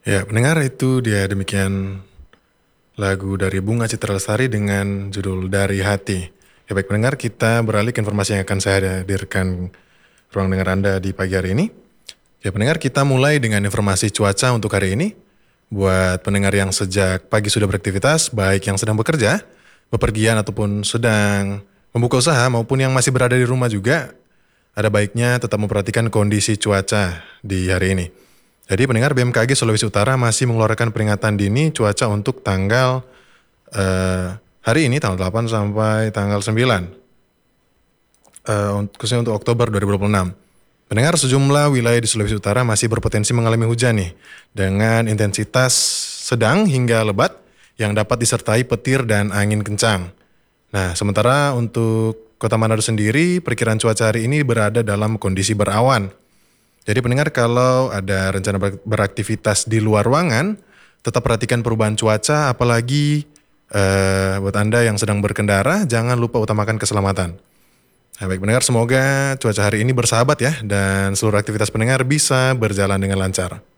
Ya, pendengar, itu dia demikian lagu dari Bunga Citra Lestari dengan judul Dari Hati. Ya baik pendengar, kita beralih ke informasi yang akan saya hadirkan ruang dengar Anda di pagi hari ini. Ya pendengar, kita mulai dengan informasi cuaca untuk hari ini. Buat pendengar yang sejak pagi sudah beraktivitas, baik yang sedang bekerja, bepergian ataupun sedang membuka usaha maupun yang masih berada di rumah juga, ada baiknya tetap memperhatikan kondisi cuaca di hari ini. Jadi pendengar, BMKG Sulawesi Utara masih mengeluarkan peringatan dini cuaca untuk tanggal hari ini tanggal 8 sampai tanggal 9, khususnya untuk Oktober 2026. Pendengar, sejumlah wilayah di Sulawesi Utara masih berpotensi mengalami hujan nih dengan intensitas sedang hingga lebat yang dapat disertai petir dan angin kencang. Nah, sementara untuk Kota Manado sendiri, perkiraan cuaca hari ini berada dalam kondisi berawan. Jadi pendengar, kalau ada rencana beraktivitas di luar ruangan, tetap perhatikan perubahan cuaca, apalagi buat Anda yang sedang berkendara, jangan lupa utamakan keselamatan. Nah, baik pendengar, semoga cuaca hari ini bersahabat ya, dan seluruh aktivitas pendengar bisa berjalan dengan lancar.